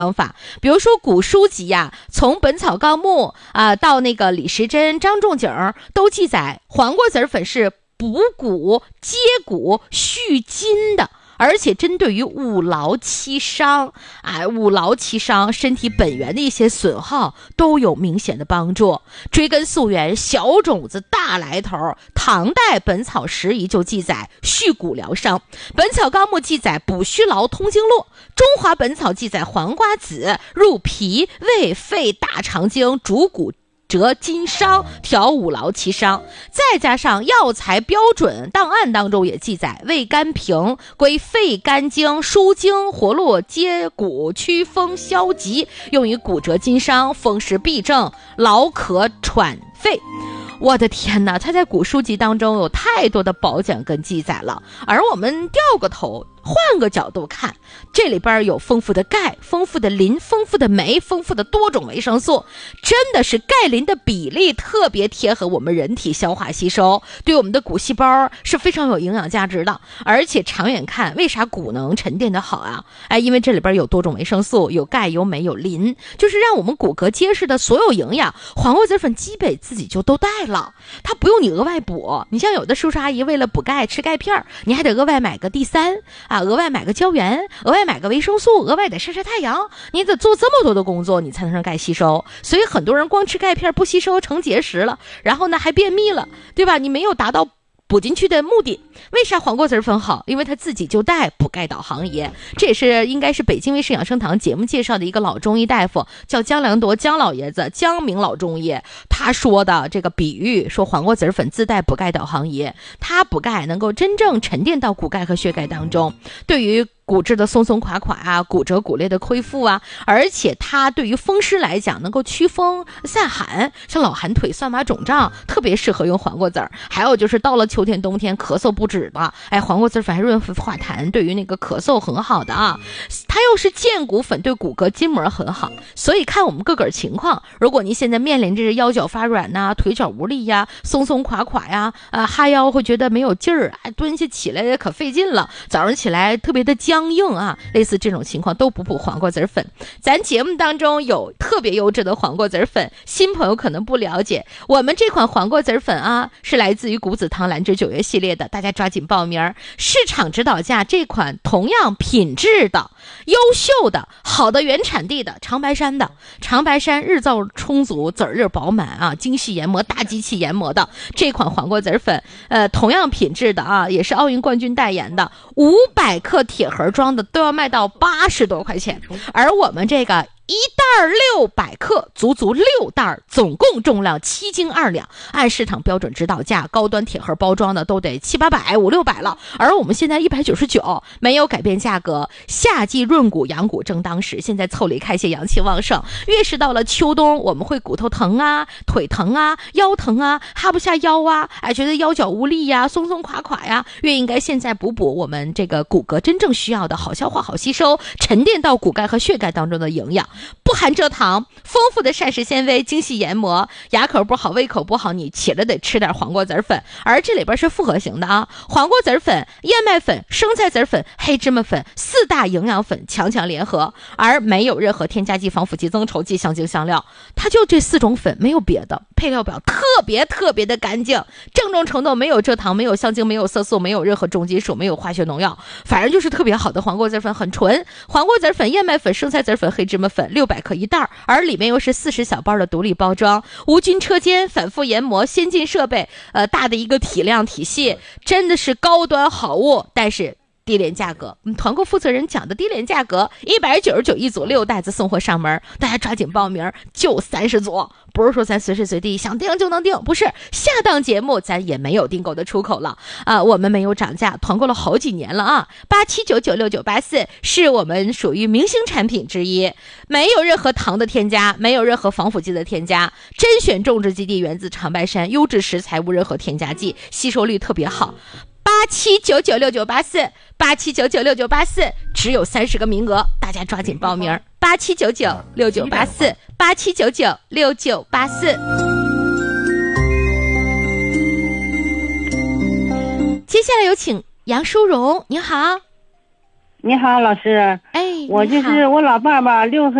方法，比如说古书籍呀，从《本草纲目》到那个李时珍、张仲景都记载黄瓜子粉是补骨、接骨、续筋的。而且针对于五劳七伤身体本源的一些损耗都有明显的帮助。追根溯源，小种子大来头，唐代本草拾遗就记载续骨疗伤，本草纲目记载补虚劳通经络，中华本草记载黄瓜子入脾胃肺大肠经，主骨折筋伤，调五劳七伤。再加上药材标准档案当中也记载味甘平，归肺肝经，疏经活络接骨，祛风消疾，用于骨折筋伤、风湿痹症、劳咳喘肺。我的天哪，它在古书籍当中有太多的褒奖跟记载了。而我们掉个头换个角度看，这里边有丰富的钙、丰富的磷、丰富的镁、丰富的多种维生素，真的是钙磷的比例特别贴合我们人体消化吸收，对我们的骨细胞是非常有营养价值的。而且长远看，为啥骨能沉淀的好啊？因为这里边有多种维生素，有钙、有镁、有磷，就是让我们骨骼结实的所有营养，黄瓜子粉基本自己就都带了，它不用你额外补。你像有的叔叔阿姨为了补钙吃钙片，你还得额外买个D3额外买个胶原，额外买个维生素，额外得晒晒太阳，你得做这么多的工作，你才能让钙吸收。所以很多人光吃钙片不吸收，成结石了，然后呢还便秘了，对吧？你没有达到补进去的目的。为啥黄瓜子粉好？因为它自己就带补钙导航液。这也是应该是北京卫视养生堂节目介绍的一个老中医大夫，叫姜良铎姜老爷子，姜明老中医，他说的这个比喻，说黄瓜子粉自带补钙导航液，它补钙能够真正沉淀到骨钙和血钙当中，对于骨质的松松垮垮骨折骨裂的恢复而且它对于风湿来讲能够驱风散寒，像老寒腿、酸麻肿胀特别适合用黄瓜子。还有就是到了秋天冬天咳嗽不止的，黄瓜子粉还润肺化痰，对于那个咳嗽很好的它又是健骨粉，对骨骼筋膜很好。所以看我们个个情况，如果您现在面临着腰脚发软腿脚无力松松垮垮哈腰会觉得没有劲儿蹲下起来可费劲了，早上起来特别的僵硬类似这种情况都补黄瓜子粉。咱节目当中有特别优质的黄瓜子粉，新朋友可能不了解，我们这款黄瓜子粉是来自于谷子堂兰芝9月系列的，大家抓紧报名。市场指导价这款同样品质的、优秀的、好的原产地的长白山日照充足、籽儿饱满精细研磨、大机器研磨的这款黄瓜子粉，同样品质的也是奥运冠军代言的，500克铁盒装的都要卖到80多块钱，而我们这个1袋600克，足足6袋，总共重量7斤2两，按市场标准指导价，高端铁盒包装的都得700、800、500、600了，而我们现在199，没有改变价格。夏季润骨养骨正当时，现在凑理开泄阳气旺盛，越是到了秋冬，我们会骨头疼腿疼腰疼哈不下腰觉得腰脚无力松松垮垮越应该现在补我们这个骨骼真正需要的好消化、好吸收、沉淀到骨钙和血钙当中的营养。不含蔗糖，丰富的膳食纤维，精细研磨，牙口不好、胃口不好，你起来得吃点黄瓜子粉。而这里边是复合型的黄瓜子粉、燕麦粉、生菜籽粉、黑芝麻粉4大营养粉强联合，而没有任何添加剂、防腐剂、增稠剂、香精香料，它就这4种粉，没有别的。配料表特别的干净，郑重承诺没有蔗糖、没有香精、没有色素、没有任何重金属、没有化学农药，反正就是特别好的黄瓜子粉，很纯。黄瓜子粉、燕麦粉、生菜籽粉、黑芝麻粉600克1袋，而里面又是40小包的独立包装，无菌车间，反复研磨，先进设备，大的一个体量体系，真的是高端好物。但是低廉价格，团购负责人讲的低廉价格，199一组，6袋子送货上门，大家抓紧报名，就30组，不是说咱随时随地想订就能订，不是，下档节目咱也没有订购的出口了我们没有涨价，团购了好几年了87996984是我们属于明星产品之一，没有任何糖的添加，没有任何防腐剂的添加，甄选种植基地源自长白山，优质食材，无任何添加剂，吸收率特别好。87996984，只有30个名额，大家抓紧报名。87996984，87996984。接下来有请杨淑荣，您好。 你好，老师。 哎， 我就你好是我老伴儿吧，60